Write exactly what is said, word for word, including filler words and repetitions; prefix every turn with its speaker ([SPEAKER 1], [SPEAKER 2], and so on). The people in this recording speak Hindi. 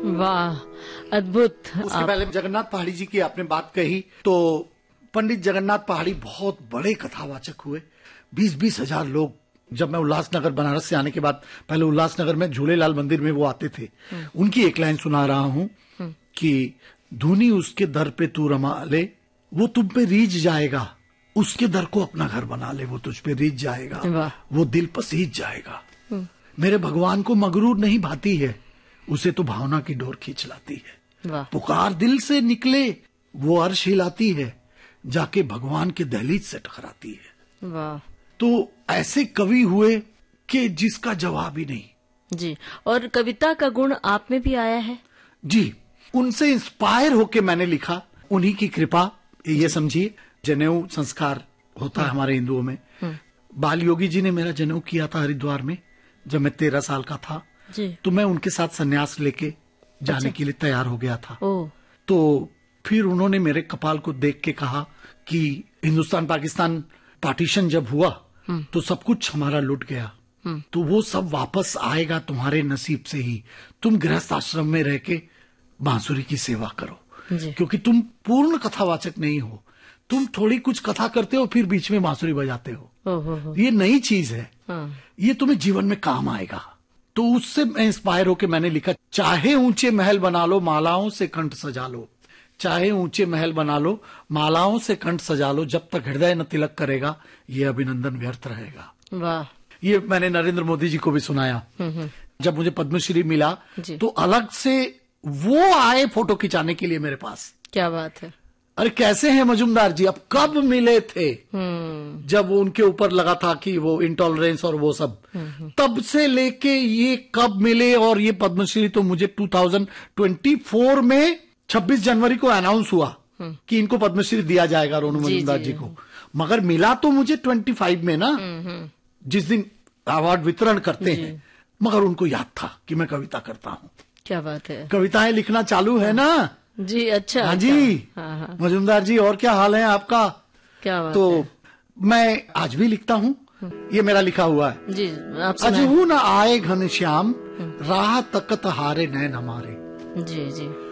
[SPEAKER 1] वाह, अद्भुत।
[SPEAKER 2] उसके
[SPEAKER 1] आप...
[SPEAKER 2] पहले जगन्नाथ पहाड़ी जी की आपने बात कही, तो पंडित जगन्नाथ पहाड़ी बहुत बड़े कथावाचक हुए। बीस बीस हजार लोग, जब मैं उल्लासनगर बनारस से आने के बाद पहले उल्लासनगर में झूलेलाल मंदिर में वो आते थे। उनकी एक लाइन सुना रहा हूं कि धुनी उसके दर पे तू रमा ले, वो तुम पे रीझ जाएगा, उसके दर को अपना घर बना ले, वो तुझ पे रीझ जाएगा, वो दिल पसीज जाएगा। मेरे भगवान को मगरूर नहीं भाती है, उसे तो भावना की डोर खींच लाती है। पुकार दिल से निकले, वो अर्श हिलाती है, जाके भगवान के दहलीज से टकराती है।
[SPEAKER 1] वाह।
[SPEAKER 2] तो ऐसे कवि हुए कि जिसका जवाब ही नहीं।
[SPEAKER 1] जी, और कविता का गुण आप में भी आया है?
[SPEAKER 2] जी, उनसे इंस्पायर होके मैंने लिखा, उन्हीं की कृपा। ये समझिए, जनेऊ संस्कार होता है हमारे हिंदुओं में। बाल योगी जी ने मेरा जनेऊ किया था हरिद्वार में, जब मैं तेरह साल का था।
[SPEAKER 1] जी।
[SPEAKER 2] तो मैं उनके साथ सन्यास लेके जाने के लिए तैयार हो गया था।
[SPEAKER 1] ओ।
[SPEAKER 2] तो फिर उन्होंने मेरे कपाल को देख के कहा कि हिंदुस्तान पाकिस्तान पार्टीशन जब हुआ तो सब कुछ हमारा लुट गया, तो वो सब वापस आएगा तुम्हारे नसीब से ही। तुम गृहस्थ आश्रम में रह के बांसुरी की सेवा करो, क्योंकि तुम पूर्ण कथावाचक नहीं हो। तुम थोड़ी कुछ कथा करते हो, फिर बीच में बांसुरी बजाते हो।
[SPEAKER 1] ओ, हो, हो।
[SPEAKER 2] ये नई चीज है।
[SPEAKER 1] हाँ।
[SPEAKER 2] ये तुम्हें जीवन में काम आएगा। तो उससे मैं इंस्पायर होकर मैंने लिखा, चाहे ऊंचे महल बना लो, मालाओं से कंठ सजा लो। चाहे ऊंचे महल बना लो, मालाओं से कंठ सजा लो, जब तक हृदय न तिलक करेगा, ये अभिनंदन व्यर्थ रहेगा।
[SPEAKER 1] वाह।
[SPEAKER 2] ये मैंने नरेंद्र मोदी जी को भी सुनाया। जब मुझे पद्मश्री मिला तो अलग से वो आए फोटो खिंचाने के लिए मेरे पास।
[SPEAKER 1] क्या बात है।
[SPEAKER 2] अरे कैसे हैं मजुमदार जी, अब कब मिले थे? जब वो उनके ऊपर लगा था कि वो इंटॉलरेंस और वो सब, तब से लेके ये कब मिले। और ये पद्मश्री तो मुझे दो हज़ार चौबीस में छब्बीस जनवरी को अनाउंस हुआ कि इनको पद्मश्री दिया जाएगा रोनू मजुमदार जी, जी को। मगर मिला तो मुझे पच्चीस में ना, जिस दिन अवार्ड वितरण करते हैं। मगर उनको याद था कि मैं कविता करता हूँ।
[SPEAKER 1] क्या बात है।
[SPEAKER 2] कविताएं लिखना चालू है ना
[SPEAKER 1] जी। अच्छा।
[SPEAKER 2] हाँ जी।
[SPEAKER 1] हाँ, हाँ।
[SPEAKER 2] मजुमदार जी, और क्या हाल है आपका?
[SPEAKER 1] क्या बात
[SPEAKER 2] तो
[SPEAKER 1] है।
[SPEAKER 2] मैं आज भी लिखता हूँ, ये मेरा लिखा हुआ है।
[SPEAKER 1] जी, आप
[SPEAKER 2] अजहू न आए घनश्याम, राह तकत हारे नैन हमारे।
[SPEAKER 1] जी जी।